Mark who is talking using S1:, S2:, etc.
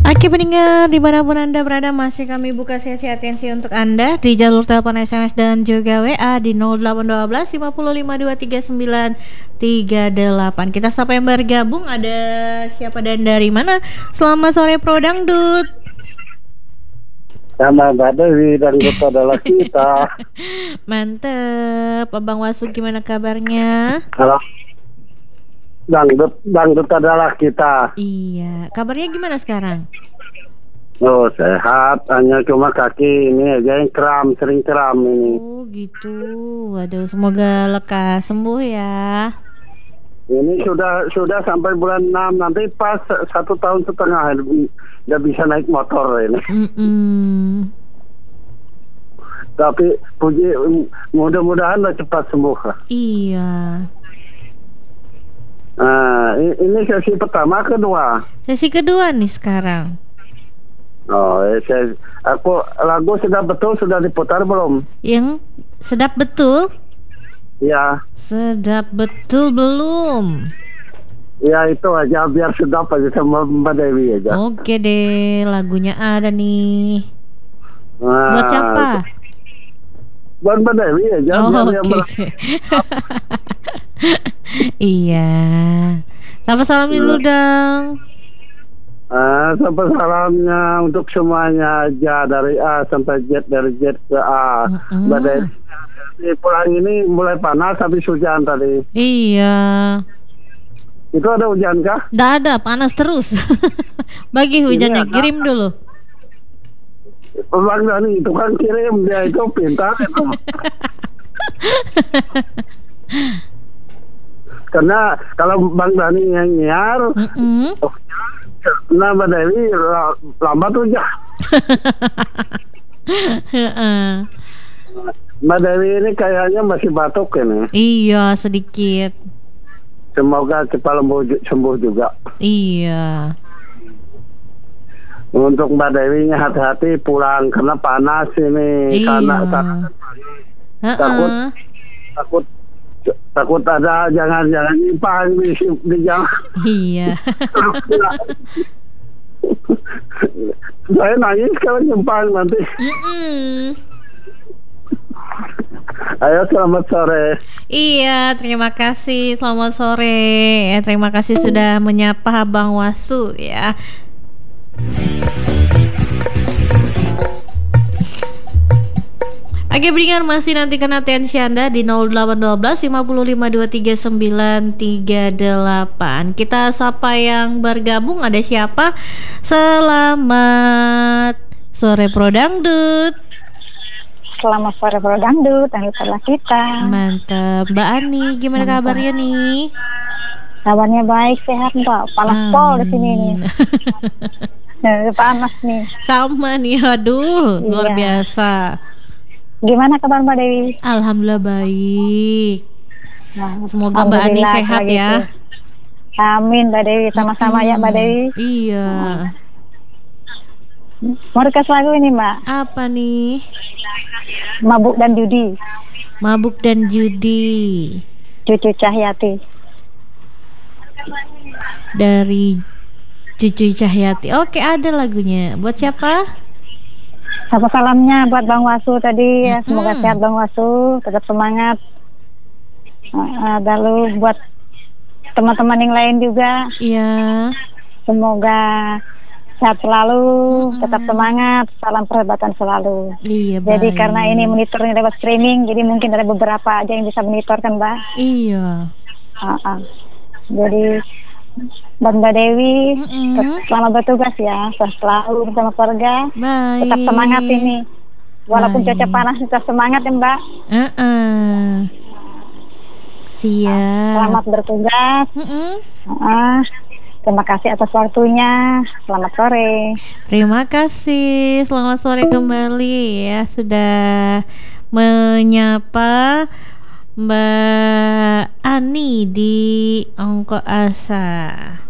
S1: Oke pendengar, dimanapun Anda berada, masih kami buka sesi atensi untuk Anda di jalur telepon, SMS, dan juga WA di 0812 55233938. Kita sapa yang bergabung, ada siapa dan dari mana? Selamat sore Pro Dangdut.
S2: Sama Mbak Dewi, dangdut adalah kita.
S1: Mantep, Abang Wasu gimana kabarnya?
S2: Kalau dangdut adalah kita.
S1: Iya, kabarnya gimana sekarang?
S2: Oh, sehat, hanya cuma kaki ini aja yang sering kram ini.
S1: Oh gitu, waduh, semoga lekas sembuh ya.
S2: Ini sudah sampai bulan 6, nanti pas 1,5 tahun udah bisa naik motor ini. Tapi mudah-mudahan cepat sembuh lah.
S1: Iya.
S2: Nah, ini sesi pertama, kedua.
S1: Sesi kedua nih sekarang.
S2: Oh, aku lagu sedap betul sudah diputar belum?
S1: Yang sedap betul?
S2: Ya.
S1: Sedap betul belum?
S2: Ya itu aja, biar sedap aja sama Mbak Dewi aja.
S1: Oke deh, lagunya ada nih.
S2: Nah,
S1: buat siapa?
S2: Buat Mbak Dewi aja.
S1: Oh, oke. Iya. Sampai salam dulu dong.
S2: Sampai salamnya untuk semuanya aja, dari A sampai Z, dari Z ke A. Mbak Dewi, pulang ini mulai panas habis hujan tadi.
S1: Iya.
S2: Itu ada hujan kah?
S1: Nggak ada, panas terus. Bagi hujannya, kirim dulu.
S2: Bang Dani itu kan kirim, dia itu pintar itu. Karena kalau Bang Dani yang nyiar, nah Mbak Dewi lambat aja. Mbak Dewi ini kayaknya masih batuk ini.
S1: Iya, sedikit.
S2: Semoga cepat sembuh juga.
S1: Iya.
S2: Untuk Mbak Dewi hati-hati pulang karena panas ini.
S1: Iya.
S2: Karena takut ada jangan nyimpang di jalan.
S1: Iya.
S2: Saya nangis kalau nyimpang nanti. Ayo, selamat sore.
S1: Iya, terima kasih. Selamat sore. Terima kasih sudah menyapa Bang Wasu ya. Oke, berikan masih nantikan atensi Anda di 0812 55233938. Kita sapa yang bergabung, ada siapa? Selamat sore Pro Dangdut.
S3: Selamat sore Pro Dangdut, adalah kita.
S1: Mantap. Mbak Ani, gimana kabarnya nih?
S3: Kabarnya baik, sehat Mbak. Panas pol di sini nih. Panas nih.
S1: Sama nih, aduh, luar biasa.
S3: Gimana kabar Mbak Dewi?
S1: Alhamdulillah baik. Semoga Mbak Ani sehat ya.
S3: Amin Mbak Dewi, sama-sama ya Mbak Dewi.
S1: Iya.
S3: Mau request lagu ini Mbak.
S1: Apa nih?
S3: Mabuk dan Judi.
S1: Mabuk dan Judi.
S3: Cucu Cahyati.
S1: Dari Cucu Cahyati. Oke, ada lagunya. Buat siapa?
S3: Apa salamnya buat Bang Wasu tadi ya. Semoga sehat Bang Wasu, tetap semangat. Lalu buat teman-teman yang lain juga.
S1: Iya.
S3: Semoga sehat selalu, tetap semangat, salam persahabatan selalu.
S1: Iya,
S3: jadi
S1: baik.
S3: Karena ini monitornya lewat streaming, jadi mungkin ada beberapa aja yang bisa monitor kan Mbak.
S1: Iya.
S3: Jadi Mbak Dewi, selamat bertugas ya, sehat selalu bersama keluarga.
S1: Baik.
S3: Tetap semangat ini, walaupun cuaca panas tetap semangat ya Mbak.
S1: Siap.
S3: Selamat bertugas. Terima kasih atas waktunya. Selamat sore.
S1: Terima kasih. Selamat sore kembali ya. Sudah menyapa Mbak Ani di Ongko Asa.